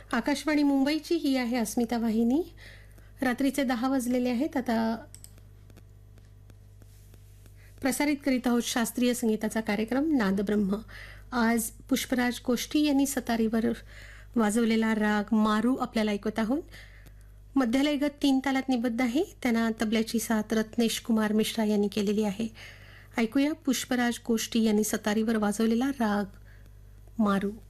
आकाशवाणी मुंबईची ही आहे अस्मिता वाहिनी. रात्रीचे 10 वाजलेले आहेत. आता प्रसारित करीत आहोत शास्त्रीय संगीताचा कार्यक्रम नादब्रह्म. आज पुष्पराज कोष्टी यांनी सतारीवर वाजवलेला राग मारू आपल्याला ऐकत आहोत. मध्यलयगत 3 तालात निबद्ध आहे. त्यांना तबल्याची साथ रत्नेश कुमार मिश्रा यांनी केलेली आहे. ऐकूया पुष्पराज कोष्टी यांनी सतारीवर वाजवलेला राग मारू.